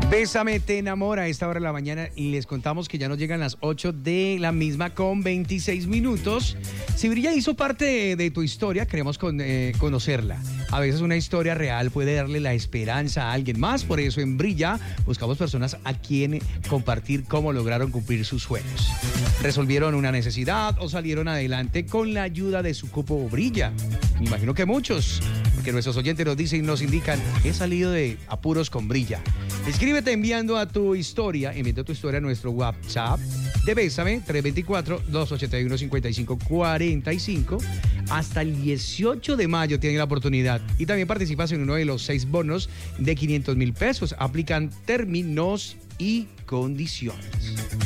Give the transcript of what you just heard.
Bésame, te enamora a esta hora de la mañana y les contamos que ya nos llegan las 8 de la misma con 26 minutos. Si Brilla hizo parte de tu historia, queremos conocerla. A veces una historia real puede darle la esperanza a alguien más, por eso en Brilla buscamos personas a quien compartir cómo lograron cumplir sus sueños. Resolvieron una necesidad o salieron adelante con la ayuda de su cupo Brilla. Me imagino que muchos, porque nuestros oyentes nos dicen y nos indican, he salido de apuros con Brilla. Escríbete enviando tu historia a nuestro WhatsApp de Bésame, 324-281-5545. Hasta el 18 de mayo tienen la oportunidad. Y también participas en uno de los 6 bonos de 500,000 pesos. Aplican términos y condiciones.